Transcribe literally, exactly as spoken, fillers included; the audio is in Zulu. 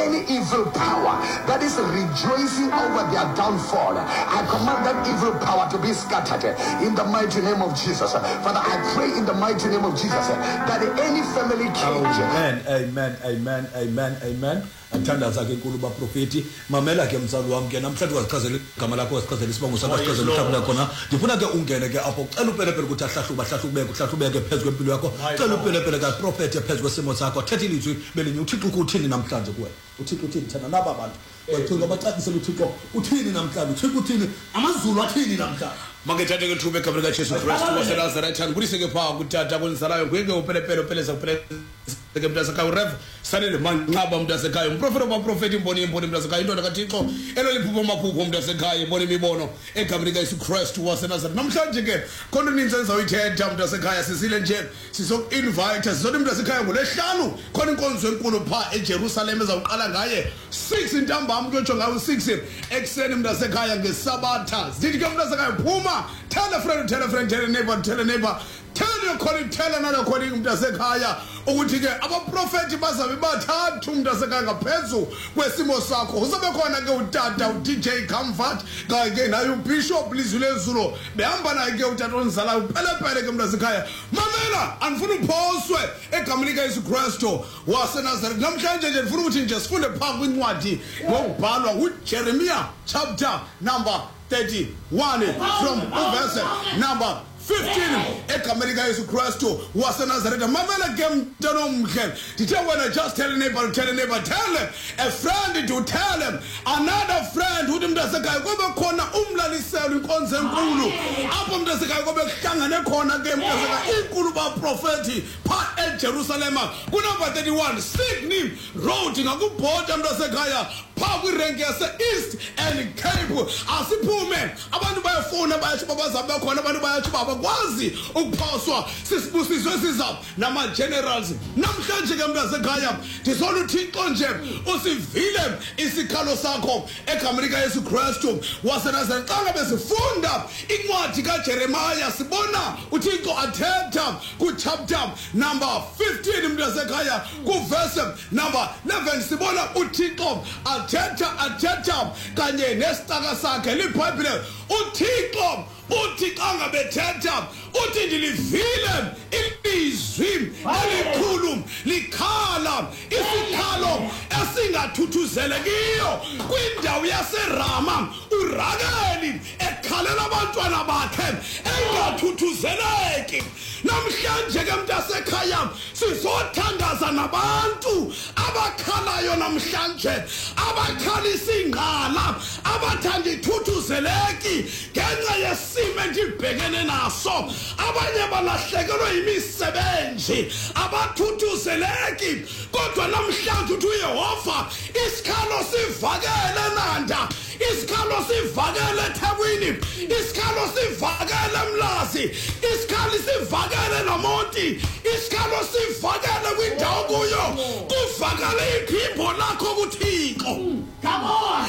any evil power that is rejoicing over their downfall, I command that evil power to be scattered in the mighty name of Jesus. Father, I pray in the mighty name of Jesus that any family cage. Amen, amen, amen, amen, amen. Athandaza ke nkulu baprofeti mamela ke mzali wami ke namhlanje wasichazela igama lakho wasichazela isibongo sakho wasichazela mhlawumbe khona ndifuna ke ungene ke apho cela upelepele ukuthi ahlahluba ahlahlubeke uhlahlubeke phezulu kwempilo yakho cela upelepele ka prophet phezulu kwesimo sakho thatha ilizwi belinye uThixo ukuthini namhlanje kuwe uThixo uthini thana naba abantu bathunga bacacise uThixo uthini namhlanje uThixo uthini amazulu athini namhlanje Mangethathe ke thuba egabeni kaJesu Kristu waseNazaretha ngibuyise ke pha kuthatha kwenizalayo ngeke upelepele upheleza kupheleza ke mntasekhaya urev sanele manqaba mntasekhaya umprofeti wabaprofeti imboni imboni mntasekhaya indoda kaThixo elo liphupho amaphupho mntasekhaya ibona imibono egabeni kaJesu Kristu waseNazaretha namhlanje ke khona uninzi enizawuyithetha mntasekhaya sisile nje sizoku-invite sizona mntasekhaya ngolesihlanu khona inkonzo enkulu pha eJerusalem ezawuqala ngaye six intambama kuyotsho ngayo six ekuseni mntasekhaya ngesabatha zithi ke mntasekhaya phuma tell a friend tell a friend tell a neighbor tell a neighbor tell your colleague tell another colleague mntasekhaya ukuthi ke abaprofeti bazabe bathathu mntasekhaya ngaphezulu kwesimo sakho uzabe khona ke utata uD J Comfort ke nayo uBishop Lizwi leZulu behamba naye ke utata onzala uphelepele ke mntasekhaya mamela andifuna uphoswe egameni kaJesu Kristu waseNazaretha namhlanje nje ndifuna ukuthi nje sifunde pha kwincwadi ngokubhalwa uJeremiah chapter number thirty-one from verse number fifteen egameni kaJesu Kristu waseNazaretha mamela ke mntana omhle ndithe wena just tell a neighbor tell a neighbor tell him a friend to tell him another friend uthi mntasekhaya kube khona umlaliselo inkonzo enkulu apho mntasekhaya kube kuhlangane khona ke mntasekhaya inkulu baprofeti pha eJerusalem kunumber thirty-one Sydney Road ngakubhoda mntasekhaya pha kwirenki yase-East and Cape asiphume abantu bayafuna bayasho babazabe khona abantu bayasho babakwazi ukuphoswa sisibusiswe siza nama-generals namhlanje ke mntasekhaya ndizona uThixo nje usivile isikhalo sakho egameni kaJesu Kristu waseNazaretha xa ngabe sifunda incwadi kaJeremiah sibona uThixo athetha kuchapter number fifteen mntasekhaya kuverse number eleven sibona uThixo athetha athetha kanye nesitaka sakhe liBhayibhile uThixo uthi xa ngabe thetha uthi ndilivile ilizwi elikhulu likhala isikhalo esingathuthuzelekiyo kwindawo yaseRama uRakeli ekhalela abantwana bakhe engathuthuzeleki namhlanje ke mntasekhaya sizothandaza nabantu abakhalayo namhlanje abakhalisa ingqala abathanda ithuthuzeleki ngenxa yesimo endibhekene naso abanye balahlekelwe yimisebenzi abathuthuzeleki kodwa namhlanje uthi uYehova isikhalo sivakele eNanda isikhalo sivakele eThekwini isikhalo sivakele eMlazi isikhalo sivakele eNamonti isikhalo sivakele kwindawo kuyo kuvakele iphimbo lakho kuThixo come on